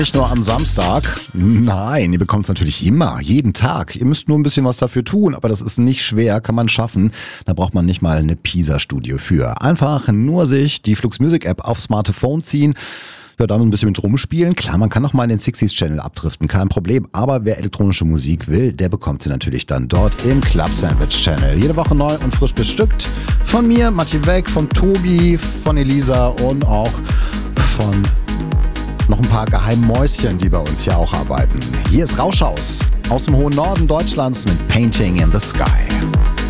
Nicht nur am Samstag. Nein, ihr bekommt es natürlich immer, jeden Tag. Ihr müsst nur ein bisschen was dafür tun, aber das ist nicht schwer, kann man schaffen. Da braucht man nicht mal eine Pisa-Studie für. Einfach nur sich die Flux Music App aufs Smartphone ziehen. Ja, dann ein bisschen mit rumspielen. Klar, man kann noch mal in den 60s Channel abdriften, kein Problem. Aber wer elektronische Musik will, der bekommt sie natürlich dann dort im Club Sandwich Channel. Jede Woche neu und frisch bestückt. Von mir, Matti Weg, von Tobi, von Elisa und auch von noch ein paar geheimen Mäuschen, die bei uns hier auch arbeiten. Hier ist Rauschhaus aus dem hohen Norden Deutschlands mit Painting in the Sky.